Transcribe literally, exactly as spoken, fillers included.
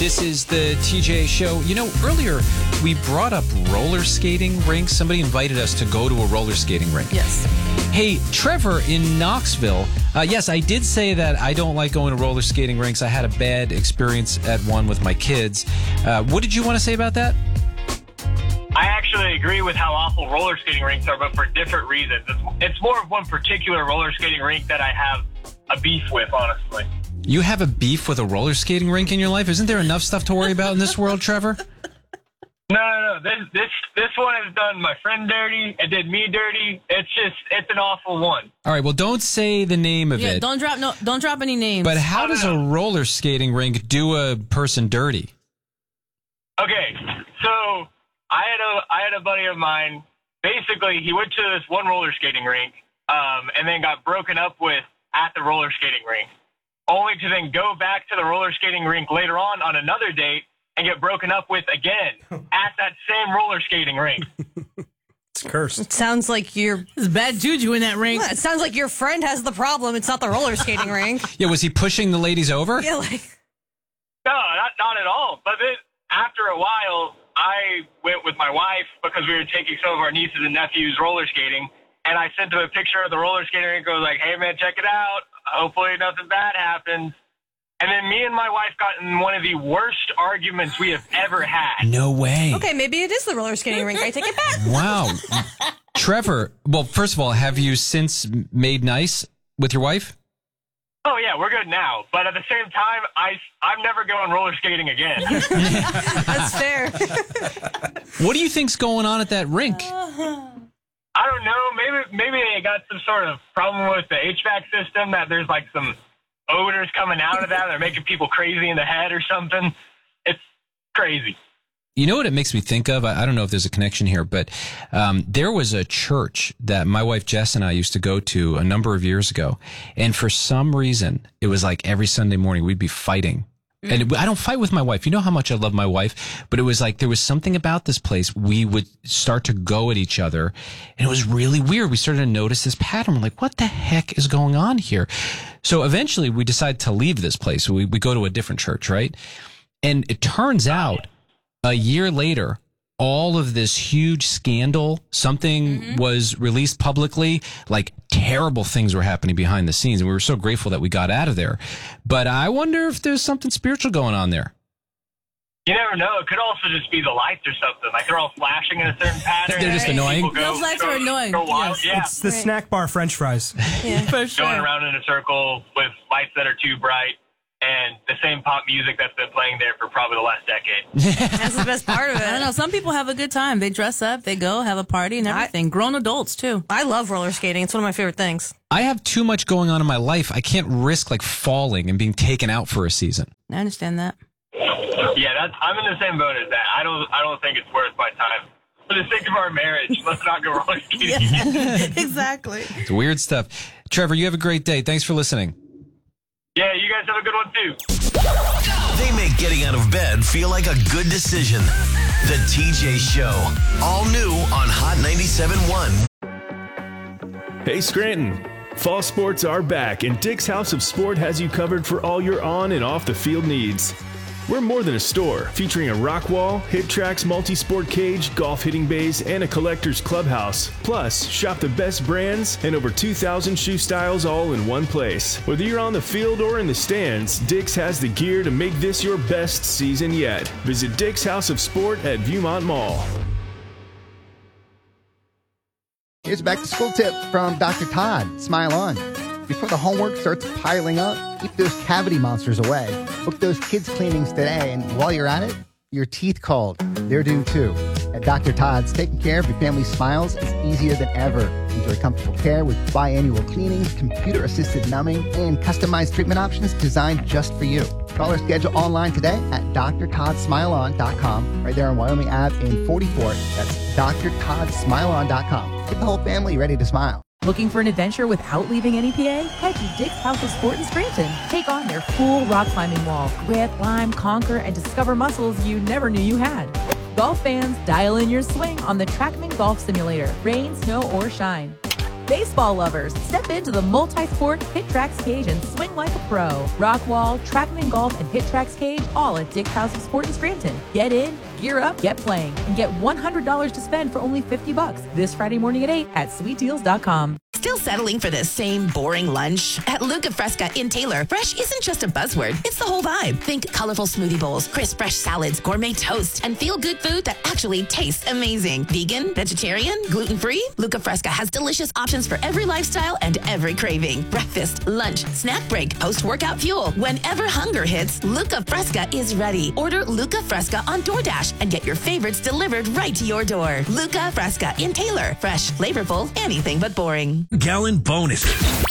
This is the T J Show. You know, earlier we brought up roller skating rinks. Somebody invited us to go to a roller skating rink. Yes. Hey, Trevor in Knoxville. Uh, yes, I did say that I don't like going to roller skating rinks. I had a bad experience at one with my kids. Uh, what did you want to say about that? I actually agree with how awful roller skating rinks are, but for different reasons. It's, it's more of one particular roller skating rink that I have a beef with, honestly. You have a beef with a roller skating rink in your life? Isn't there enough stuff to worry about in this world, Trevor? No, no, no. This, this, this one has done my friend dirty. It did me dirty. It's just, it's an awful one. All right, well, don't say the name of Yeah, it. don't drop no, don't drop any names. But how does a roller skating rink do a person dirty? Okay, so I had a, I had a buddy of mine. Basically, he went to this one roller skating rink, um, and then got broken up with at the roller skating rink, only to then go back to the roller skating rink later on on another date and get broken up with again at that same roller skating rink. It's cursed. It sounds like you're... There's bad juju in that rink. Yeah, it sounds like your friend has the problem. It's not the roller skating rink. Yeah, was he pushing the ladies over? Yeah, like... No, not, not at all. But then after a while, I went with my wife because we were taking some of our nieces and nephews roller skating, and I sent them a picture of the roller skating rink. I was like, hey, man, check it out. Hopefully nothing bad happens. And then me and my wife got in one of the worst arguments we have ever had. No way. Okay, maybe it is the roller skating rink. I take it back. Wow. Trevor, well, first of all, have you since made nice with your wife? Oh, yeah, we're good now. But at the same time, I, I'm never going roller skating again. That's fair. What do you think's going on at that rink? I don't know. Maybe maybe they got some sort of problem with the H V A C system, that there's like some odors coming out of that. They're making people crazy in the head or something. It's crazy. You know what it makes me think of? I, I don't know if there's a connection here, but um, there was a church that my wife Jess and I used to go to a number of years ago. And for some reason, it was like every Sunday morning we'd be fighting. And it, I don't fight with my wife. You know how much I love my wife, but it was like there was something about this place. We would start to go at each other, and it was really weird. We started to notice this pattern. We're like, what the heck is going on here? So eventually we decided to leave this place. We, we go to a different church, right? And it turns out a year later, all of this huge scandal, something mm-hmm. was released publicly, like terrible things were happening behind the scenes. And we were so grateful that we got out of there. But I wonder if there's something spiritual going on there. You never know. It could also just be the lights or something. Like they're all flashing in a certain pattern. They're just annoying. Go, Those lights go, are annoying. Go wild. Yes. Yeah. It's the Right. snack bar French fries. Yeah. For sure. Going around in a circle with lights that are too bright and the same pop music that's been playing there for probably the last decade. That's the best part of it. I don't know. Some people have a good time. They dress up, they go, have a party and everything. I, Grown adults, too. I love roller skating. It's one of my favorite things. I have too much going on in my life. I can't risk like falling and being taken out for a season. I understand that. Yeah, that's, I'm in the same boat as that. I don't I don't think it's worth my time. For the sake of our marriage, let's not go roller skating. Yeah. Exactly. It's weird stuff. Trevor, you have a great day. Thanks for listening. Yeah, you guys have a good one, too. They make getting out of bed feel like a good decision. The T J Show. All new on Hot ninety-seven point one. Hey, Scranton. Fall sports are back, and Dick's House of Sport has you covered for all your on and off the field needs. We're more than a store, featuring a rock wall, hit tracks, multi-sport cage, golf hitting bays, and a collector's clubhouse. Plus, shop the best brands and over two thousand shoe styles all in one place. Whether you're on the field or in the stands, Dick's has the gear to make this your best season yet. Visit Dick's House of Sport at Viewmont Mall. Here's a back-to-school tip from Doctor Todd. Smile on. Before the homework starts piling up, keep those cavity monsters away. Book those kids' cleanings today, and while you're at it, your teeth called. They're due too. At Doctor Todd's, taking care of your family's smiles is easier than ever. Enjoy comfortable care with biannual cleanings, computer-assisted numbing, and customized treatment options designed just for you. Call or schedule online today at d r todd smile on dot com, right there on Wyoming Avenue in forty-four. That's d r todd smile on dot com. Get the whole family ready to smile. Looking for an adventure without leaving N E P A? Head to Dick's House of Sport in Scranton. Take on their full rock climbing wall, grit, climb, conquer, and discover muscles you never knew you had. Golf fans, dial in your swing on the TrackMan Golf Simulator, rain, snow, or shine. Baseball lovers, step into the multi-sport HitTrax cage and swing like a pro. Rockwall, Trackman Golf, and HitTrax cage all at Dick's House of Sport in Scranton. Get in, gear up, get playing, and get one hundred dollars to spend for only fifty bucks this Friday morning at eight at sweet deals dot com. Still settling for the same boring lunch? At Luca Fresca in Taylor, fresh isn't just a buzzword, it's the whole vibe. Think colorful smoothie bowls, crisp fresh salads, gourmet toast, and feel-good food that actually tastes amazing. Vegan, vegetarian, gluten-free? Luca Fresca has delicious options for every lifestyle and every craving. Breakfast, lunch, snack break, post-workout fuel. Whenever hunger hits, Luca Fresca is ready. Order Luca Fresca on DoorDash and get your favorites delivered right to your door. Luca Fresca in Taylor. Fresh, flavorful, anything but boring. Gallon bonus.